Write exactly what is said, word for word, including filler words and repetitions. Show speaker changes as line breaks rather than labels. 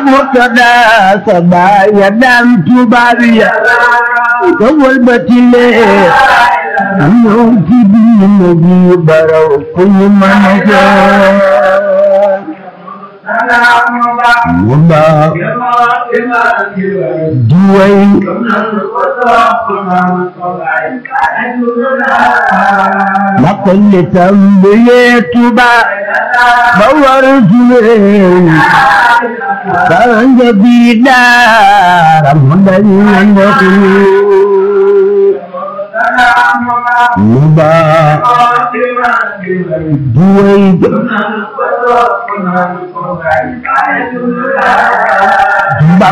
Murtada sabaya dan tubaria Kawal batile Anyong kibin Nabi baraw Kulimanaga Mula Duway Makulitam biye tuba Bawar julen Saranga bidar Ramadhan Nabi Muba Duway Ba